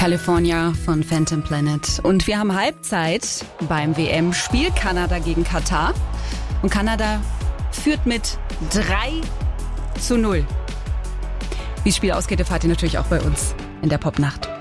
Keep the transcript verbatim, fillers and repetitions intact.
California von Phantom Planet. Und wir haben Halbzeit beim W M-Spiel Kanada gegen Katar. Und Kanada führt mit drei zu null. Wie das Spiel ausgeht, erfahrt ihr natürlich auch bei uns in der Popnacht.